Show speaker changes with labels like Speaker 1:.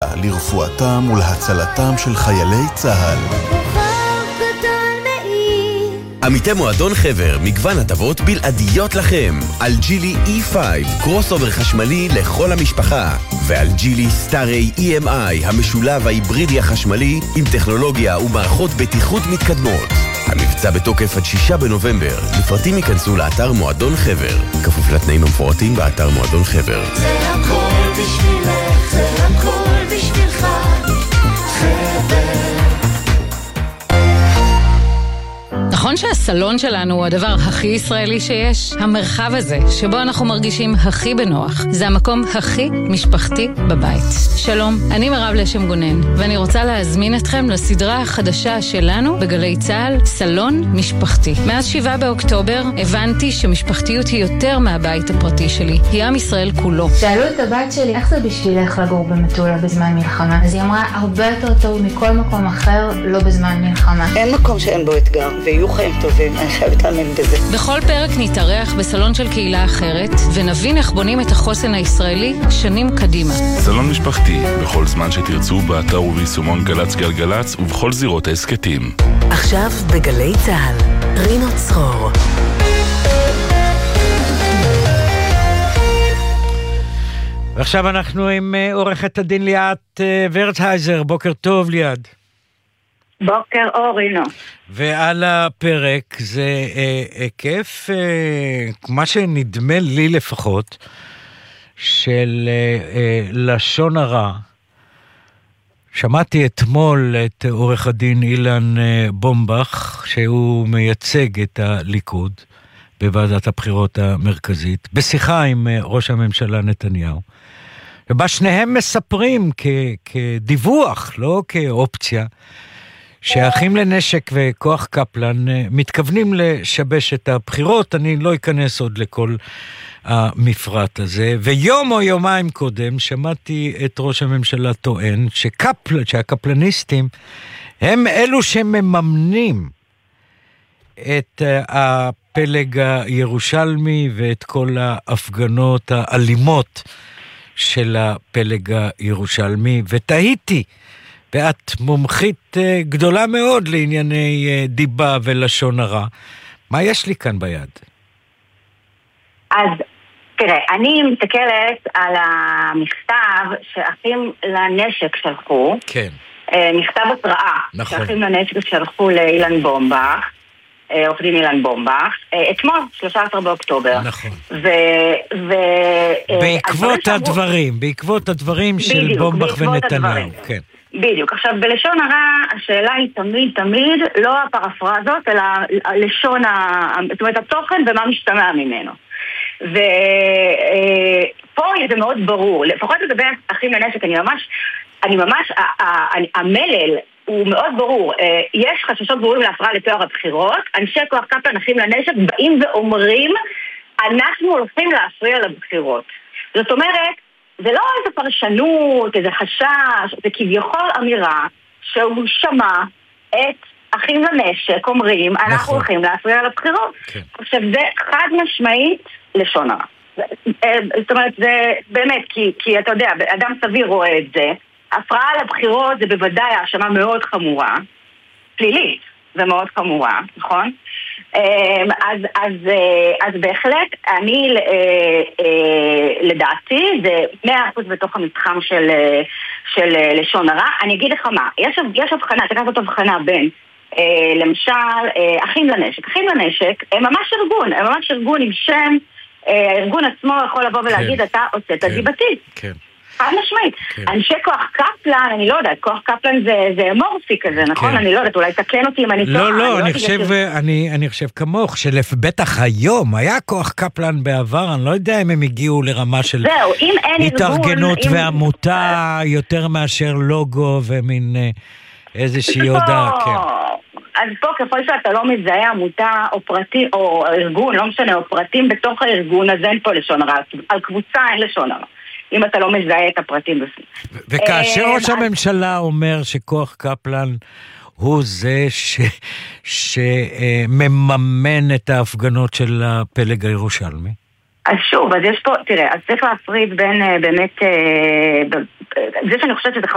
Speaker 1: לרפואתם ולהצלתם של חיילי צה"ל.
Speaker 2: עמיתי מועדון חבר, מגוון הטבות בלעדיות לכם. על ג'ילי E5, קרוס אובר חשמלי לכל המשפחה. ועל ג'ילי סטארי EMI, המשולב ההיברידי החשמלי עם טכנולוגיה ומערכות בטיחות מתקדמות. המבצע בתוקף עד 6 בנובמבר. לפרטים ייכנסו לאתר מועדון חבר. כפוף לתנאים המפורטים באתר מועדון חבר.
Speaker 3: זה הכל בשבילך, זה הכל בשבילך, חבר.
Speaker 4: נכון שהסלון שלנו הוא הדבר הכי ישראלי שיש? המרחב הזה, שבו אנחנו מרגישים הכי בנוח, זה המקום הכי משפחתי בבית. שלום, אני מירב לשם גונן, ואני רוצה להזמין אתכם לסדרה החדשה שלנו בגלי צה"ל, סלון משפחתי. מאז 7 באוקטובר הבנתי שמשפחתיות היא יותר מהבית הפרטי שלי, היא עם ישראל כולו.
Speaker 5: שאלו את הבת שלי, איך זה בשבילך לגור במטולה בזמן מלחמה? אז היא אמרה, הרבה יותר טוב מכל מקום אחר, לא בזמן מלחמה.
Speaker 6: אין מקום שאין בו אתגר, ויהיו חיים טובים, אני חייבת להאמין בזה.
Speaker 4: בכל פרק נתארח בסלון של קהילה אחרת, ונבין איך בונים את החוסן הישראלי שנים קדימה.
Speaker 7: סלון משפחתי, בכל זמן שתרצו, באתר וביישומון גלץ גלגלץ, ובכל זירות העסקתים.
Speaker 8: עכשיו בגלי צה"ל, רינו צרור.
Speaker 9: ועכשיו אנחנו עם עורכת הדין ליאת ורטהייזר. בוקר טוב ליאת.
Speaker 10: בוקר אור, רינו.
Speaker 9: ועל הפרק זה היקף, מה שנדמה לי לפחות, של לשון הרע. שמעתי אתמול את עורך הדין אילן בומבך, שהוא מייצג את הליכוד בוועדת הבחירות המרכזית, בשיחה עם ראש הממשלה נתניהו. ובה שניהם מספרים כדיווח, לא כאופציה, שהאחים לנשק וכוח קפלן מתכוונים לשבש את הבחירות. אני לא אכנס עוד לכל המפרט הזה. ויום או יומיים קודם שמעתי את ראש הממשלה טוען שהקפלניסטים הם אלו שמממנים את הפלג הירושלמי ואת כל ההפגנות האלימות של הפלג הירושלמי. ותהיתי, ואת מומחית גדולה מאוד לענייני דיבה ולשון הרע. מה יש לי כאן ביד?
Speaker 10: אז תראה, אני מסתכלת על המכתב שאחים לנשק שלחו.
Speaker 9: כן.
Speaker 10: מכתב התראה.
Speaker 9: נכון. שאחים
Speaker 10: לנשק שלחו לאילן בומבך, עורך דין אילן בומבך, אתמול, 13 באוקטובר.
Speaker 9: נכון. בעקבות הדברים של בומבך ונתניהו. כן.
Speaker 10: בדיוק. עכשיו, בלשון הרע, השאלה היא תמיד, לא הפרפרזות, אלא לשון, זאת אומרת, התוכן ומה משתמע ממנו. ופה זה מאוד ברור. לפחות לגבי אחים לנשק, אני ממש, המלל הוא מאוד ברור. יש חששות ברורים להפרעה לטוהר הבחירות. אנשי כוח קפלן, אחים לנשק, באים ואומרים, אנחנו הולכים להפריע לבחירות. זאת אומרת, זה לא איזו פרשנות, איזה חשש, זה כביכול אמירה שהוא שמע את אחים לנשק אומרים, אנחנו הולכים להפריע לבחירות. עכשיו, זה חד משמעית לשון הרע. זאת אומרת, זה באמת, כי אתה יודע, אדם סביר רואה את זה, הפרעה לבחירות זה בוודאי האשמה מאוד חמורה, פלילית, זה מאוד חמורה, נכון? אז בהחלט, אני לדעתי, זה 100% בתוך המתחם של לשון הרע. אני אגיד לך מה, יש הבחנה, צריך לעשות הבחנה בין, למשל, אחים לנשק. אחים לנשק הם ממש ארגון עם שם, הארגון עצמו יכול לבוא ולהגיד, אתה עושה את הדיבתית. כן. חד משמעית. אנשי כוח קפלן, אני לא יודעת, כוח קפלן זה אמורפי כזה, נכון? אני לא יודעת, אולי תקן אותי אם אני טועה.
Speaker 9: לא, אני חושב כמוך, שבטח היום היה כוח קפלן בעבר, אני לא יודע אם הם הגיעו לרמה של התארגנות ועמותה יותר מאשר לוגו ומין איזושהי הודעה, כן.
Speaker 10: אז פה ככל שאתה לא מזהה עמותה או פרטים, או ארגון, לא משנה, או פרטים בתוך הארגון, אז אין פה לשון הרע. על קבוצה אין לשון הרע. אם אתה לא מזהה את הפרטים בפנים.
Speaker 9: וכאשר ראש הממשלה אומר שכוח קפלן הוא זה שמממן את ההפגנות של הפלג הירושלמי?
Speaker 10: אז שוב, אז יש פה, תראה, אז צריך להפריד בין באמת, זה שאני חושבת שזה